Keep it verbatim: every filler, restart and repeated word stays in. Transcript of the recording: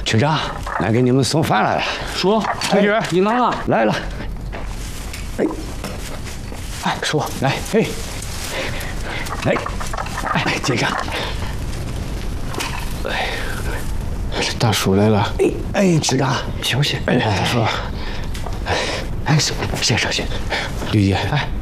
局长，俺给你们送饭来了。 叔，同学，你来了， 来了。哎， 哎，叔， 来，哎，来，哎，接着。哎， 大叔来了。 哎哎，局长， 休息。哎，大叔， 哎，谁谁小心？ 吕姐， 哎。